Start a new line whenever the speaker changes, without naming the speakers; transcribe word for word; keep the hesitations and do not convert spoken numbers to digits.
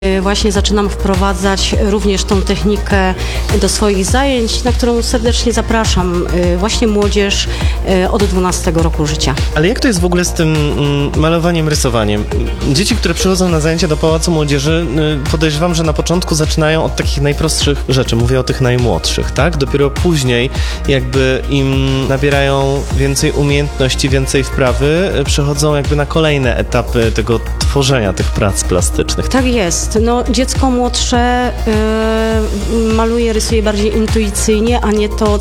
Właśnie zaczynam wprowadzać również tą technikę do swoich zajęć, na którą serdecznie zapraszam właśnie młodzież od dwunastego roku życia.
Ale jak to jest w ogóle z tym malowaniem, rysowaniem? Dzieci, które przychodzą na zajęcia do Pałacu Młodzieży, podejrzewam, że na początku zaczynają od takich najprostszych rzeczy, mówię o tych najmłodszych, tak? Dopiero później jakby im nabierają więcej umiejętności, więcej wprawy, przechodzą jakby na kolejne etapy tego tworzenia tych prac plastycznych.
Tak jest. No, dziecko młodsze yy, maluje, rysuje bardziej intuicyjnie, a nie to,